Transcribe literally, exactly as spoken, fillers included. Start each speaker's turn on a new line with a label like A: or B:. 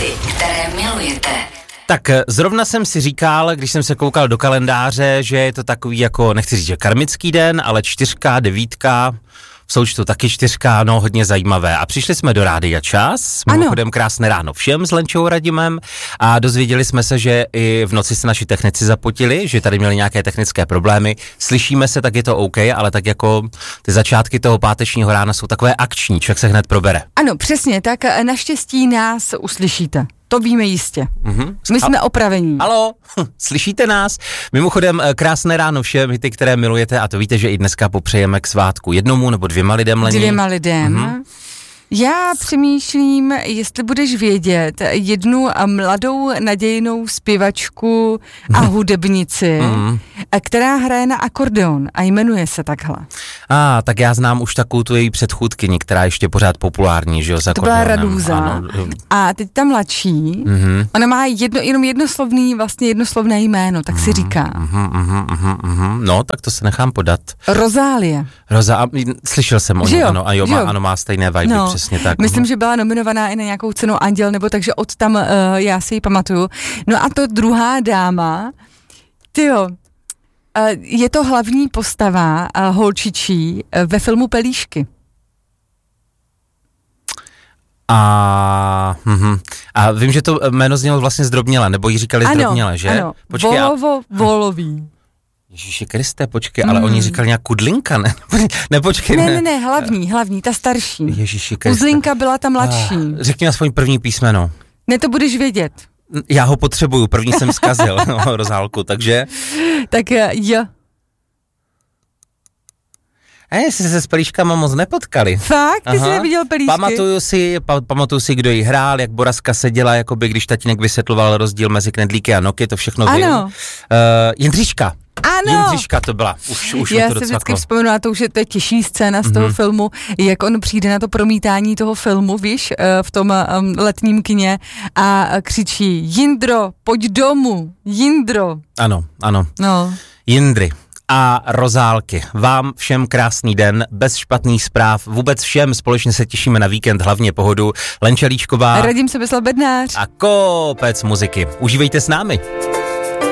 A: Hity, které milujete.
B: Tak zrovna jsem si říkal, když jsem se koukal do kalendáře, že je to takový jako, nechci říct, že karmický den, ale čtyřka, devítka, v součtu taky čtyřka, no hodně zajímavé. A přišli jsme do Rádia Čas, mimochodem krásné ráno všem s Lenčou Radimem a dozvěděli jsme se, že i v noci se naši technici zapotili, že tady měli nějaké technické problémy. Slyšíme se, tak je to OK, ale tak jako ty začátky toho pátečního rána jsou takové akční, člověk se hned probere.
C: Ano, přesně, tak naštěstí nás uslyšíte. To víme jistě. Mm-hmm. My jsme
B: Hal-
C: opravení.
B: Haló, slyšíte nás? Mimochodem, krásné ráno všem, ty, které milujete, a to víte, že i dneska popřejeme k svátku jednomu nebo dvěma lidem, Lení.
C: Dvěma lidem. Mm-hmm. Já přemýšlím, jestli budeš vědět jednu mladou nadějnou zpěvačku a hudebnici, mm. která hraje na akordeon a jmenuje se takhle.
B: A, ah, tak já znám už takovou tu její předchůdkyni, která ještě pořád populární, že jo, za
C: to byla
B: akordeonem.
C: Radúza.
B: Ano.
C: A teď ta mladší, mm-hmm. ona má jedno, jenom jednoslovný, vlastně jednoslovné jméno, tak si říká.
B: Mm-hmm, mm-hmm, mm-hmm. No, tak to se nechám podat.
C: Rozálie.
B: Roza, slyšel jsem o ní, ano, a jo, má, ano, má stejné vibe, no. Přesně tak.
C: Myslím, že byla nominovaná i na nějakou cenu Anděl, nebo takže od tam uh, já si ji pamatuju. No a to druhá dáma, tyjo, uh, je to hlavní postava uh, holčičí uh, ve filmu Pelíšky.
B: A, hm, a vím, že to jméno znělo vlastně zdrobněle, nebo jí říkali ano, zdrobněle, že?
C: Ano, Počkej, Volovo, a... Volový.
B: Ježíši Kriste, počkej, ale mm. oni říkali nějak Kudlinka, ne? ne, počkej,
C: ne.
B: Ne,
C: ne, ne, hlavní, hlavní, ta starší.
B: Ježíši Kriste.
C: Uzlinka byla ta mladší.
B: Ah, řekni aspoň první písmeno.
C: Ne, to budeš vědět.
B: Já ho potřebuju, první jsem zkazil, no, Rozálku, takže...
C: Tak jo.
B: A jestli se s Pelíškama moc nepotkali.
C: Fakt? Ty Aha. jsi neviděl Pelíšky?
B: Pamatuju si, pa, pamatuju si, kdo jí hrál, jak Borazka seděla, jakoby když tatínek vysvětloval rozdíl mezi knedlíky a noky, to všechno vím.
C: Ano.
B: Uh, Jindřiška.
C: Ano.
B: Jindřiška to byla. Už, už
C: Já
B: to
C: si vždycky vzpomenu na to, už je to těžší scéna z toho mm-hmm. filmu, jak on přijde na to promítání toho filmu, víš, v tom um, letním kině a křičí: Jindro, pojď domů, Jindro.
B: Ano, ano.
C: No.
B: Jindry a Rozálky. Vám všem krásný den, bez špatných zpráv, vůbec všem společně se těšíme na víkend, hlavně pohodu. Lenča Líčková.
C: Radim Sebeslav Bednář.
B: A kopec muziky. Užívejte s námi.